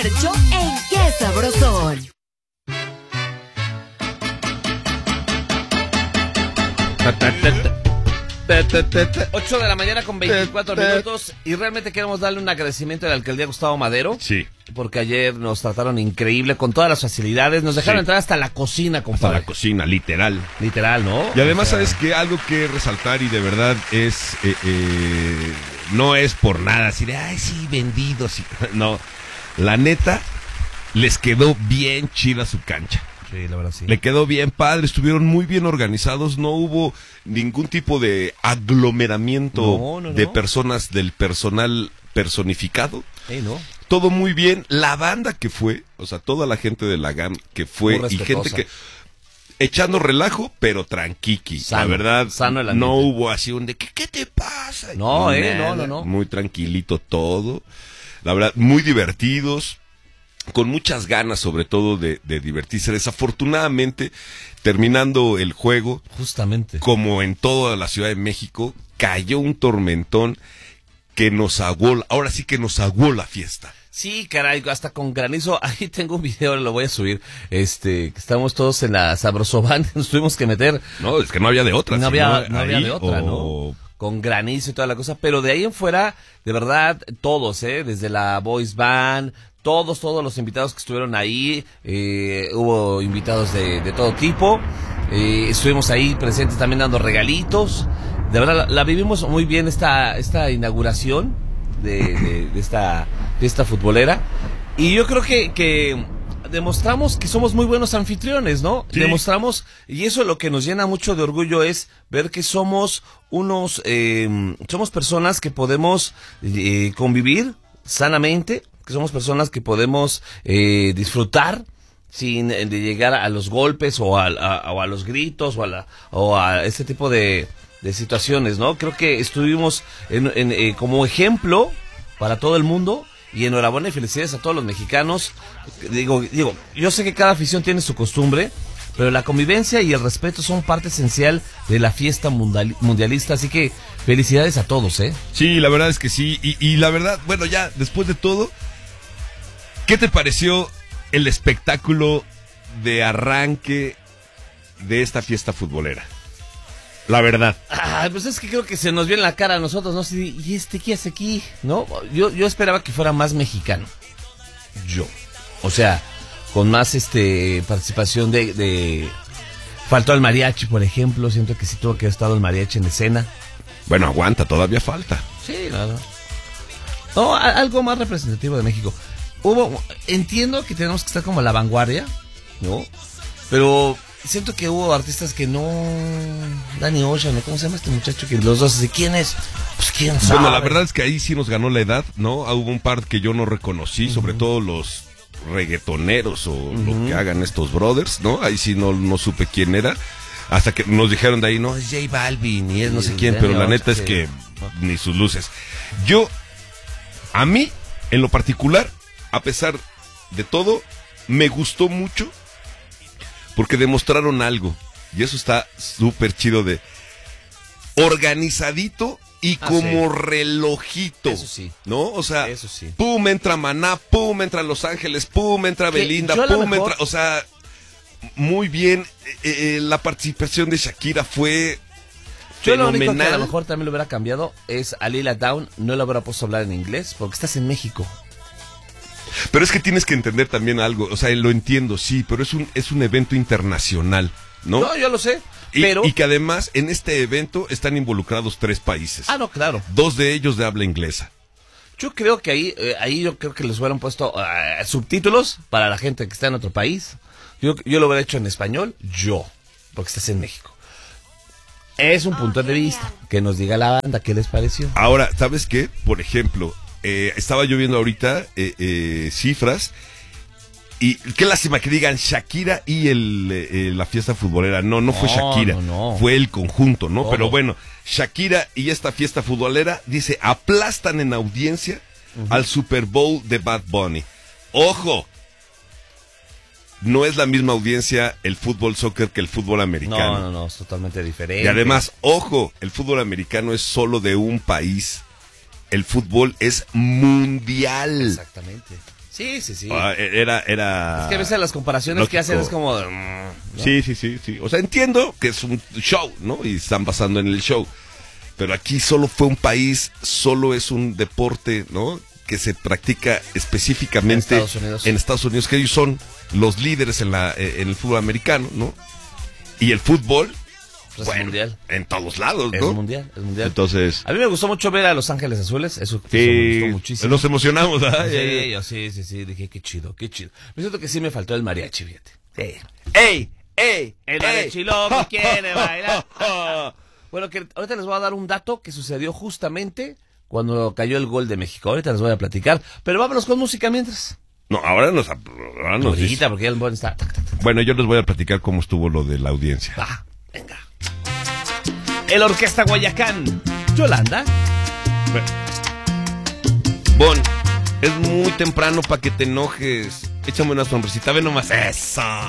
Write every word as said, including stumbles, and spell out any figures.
marchó en Qué Sabrosón. ocho de la mañana con veinticuatro minutos y realmente queremos darle un agradecimiento a la alcaldía Gustavo Madero. Sí. Porque ayer nos trataron increíble con todas las facilidades. Nos dejaron Sí. entrar hasta la cocina, compadre. Hasta la cocina, literal. Literal, ¿no? Y además, O sea, ¿sabes qué? Algo que resaltar y de verdad es... Eh, eh, no es por nada así de, ay, sí, vendidos. No, la neta, les quedó bien chida su cancha. Sí, la verdad sí. Le quedó bien padre, estuvieron muy bien organizados, no hubo ningún tipo de aglomeramiento No, no, no. de personas del personal personificado. Sí, ¿no? Todo muy bien, la banda que fue, o sea, toda la gente de la G A M que fue Muy y gente respetuosa. que echando relajo, pero tranquiqui. Sano, la verdad, sano el no ambiente. hubo así un de ¿qué, qué te pasa? No, eh, Nada, no, no, no. Muy tranquilito todo. La verdad, muy divertidos. Con muchas ganas, sobre todo, de, de divertirse. Desafortunadamente, terminando el juego, Justamente. como en toda la Ciudad de México, cayó un tormentón que nos aguó, ahora sí que nos aguó la fiesta. Sí, caray, hasta con granizo. Ahí tengo un video, lo voy a subir. Este, que estamos todos en la Sabrosoban, nos tuvimos que meter. No, es que no había de otra. No sino había, no había ahí de otra, o... ¿no? Con granizo y toda la cosa, pero de ahí en fuera, de verdad, todos, ¿eh? Desde la Boys Band, todos, todos los invitados que estuvieron ahí, eh, hubo invitados de, de todo tipo, eh, estuvimos ahí presentes también dando regalitos, de verdad, la, la vivimos muy bien esta, esta inauguración de, de, de esta fiesta futbolera, y yo creo que, que demostramos que somos muy buenos anfitriones, ¿no? Sí. Demostramos, y eso lo que nos llena mucho de orgullo es ver que somos unos, eh, somos personas que podemos eh, convivir sanamente, que somos personas que podemos eh, disfrutar sin eh, de llegar a los golpes o a, a, o a los gritos o a, la, o a este tipo de, de situaciones, ¿no? Creo que estuvimos en, en, eh, como ejemplo para todo el mundo. Y enhorabuena y felicidades a todos los mexicanos. Digo, digo, yo sé que cada afición tiene su costumbre, pero la convivencia y el respeto son parte esencial de la fiesta mundial, mundialista, así que felicidades a todos, ¿eh? Sí, la verdad es que sí, y, y la verdad, bueno, ya, después de todo, ¿qué te pareció el espectáculo de arranque de esta fiesta futbolera? La verdad. Ah, pues es que creo que se nos vio en la cara a nosotros, ¿no? Sí, ¿y este qué hace aquí? ¿No? Yo, yo esperaba que fuera más mexicano. Yo. O sea, con más este participación de, de... Faltó el mariachi, por ejemplo. Siento que sí tuvo que haber estado el mariachi en escena. Bueno, aguanta, todavía falta. Sí, nada. No, a- algo más representativo de México. Hubo, entiendo que tenemos que estar como a la vanguardia, ¿no? Pero siento que hubo artistas que no... Danny Ocean, ¿no? ¿Cómo se llama este muchacho? Que los dos, ¿de quién es? Pues quién sabe. Bueno, la verdad es que ahí sí nos ganó la edad, ¿no? Hubo un par que yo no reconocí, uh-huh. sobre todo los reggaetoneros o uh-huh. lo que hagan estos brothers, ¿no? Ahí sí no, no supe quién era. Hasta que nos dijeron de ahí, no, es J Balvin y es no sé quién, pero la neta es que ni sus luces. Yo, a mí, en lo particular, a pesar de todo, me gustó mucho porque demostraron algo. Y eso está súper chido de organizadito y ah, como sí. relojito. Eso sí. ¿No? O sea, eso sí. pum, entra Maná, pum, entra Los Ángeles, pum, entra Belinda, pum, mejor... entra... O sea, muy bien. Eh, eh, la participación de Shakira fue Yo fenomenal. lo único que a lo mejor también lo hubiera cambiado es a Lila Down, no lo hubiera puesto a hablar en inglés porque estás en México. Pero es que tienes que entender también algo, o sea, lo entiendo, sí, pero es un es un evento internacional, ¿no? No, yo lo sé, y, pero... Y que además en este evento están involucrados tres países. Ah, no, claro. Dos de ellos de habla inglesa. Yo creo que ahí, eh, ahí yo creo que les hubieran puesto uh, subtítulos para la gente que está en otro país. Yo, yo lo hubiera hecho en español, yo, porque estás en México. Es un punto de vista, que nos diga la banda qué les pareció. Ahora, ¿sabes qué? Por ejemplo... Eh, estaba yo viendo ahorita eh, eh, cifras y qué lástima que digan Shakira y el, eh, la fiesta futbolera. No, no fue no, Shakira, no, no. fue el conjunto, ¿no? ¿Cómo? Pero bueno, Shakira y esta fiesta futbolera, dice, aplastan en audiencia uh-huh. al Super Bowl de Bad Bunny. ¡Ojo! No es la misma audiencia el fútbol soccer que el fútbol americano. No, no, no, es totalmente diferente. Y además, ojo, el fútbol americano es solo de un país. El fútbol es mundial. Exactamente. Sí, sí, sí. Ah, era, era... Es que a veces las comparaciones lógico. que hacen es como... de, ¿no? Sí, sí, sí, sí. O sea, entiendo que es un show, ¿no? Y están basando en el show. Pero aquí solo fue un país, solo es un deporte, ¿no? Que se practica específicamente en Estados Unidos, en Estados Unidos, que ellos son los líderes en, la, en el fútbol americano, ¿no? Y el fútbol, pues bueno, es mundial. en todos lados, Es ¿no? mundial, es mundial. Entonces, A mí me gustó mucho ver a Los Ángeles Azules, eso, eso me sí, gustó muchísimo. nos emocionamos, ¿verdad? Sí, yo sí, sí, sí, dije, qué chido, qué chido. Me siento que sí me faltó el mariachi, fíjate. Sí. ¡Ey! ¡Ey! El ey. mariachi loco quiere bailar. Bueno, que ahorita les voy a dar un dato que sucedió justamente cuando cayó el gol de México. Ahorita les voy a platicar, pero vámonos con música mientras. No, ahora nos, ahora nos dice- Ahorita, porque ya el buen está... tac, tac, tac. Bueno, yo les voy a platicar cómo estuvo lo de la audiencia. Va, venga. El Orquesta Guayacán. Yolanda. Bon, es muy temprano para que te enojes. Échame una sonrisita, ve nomás eso.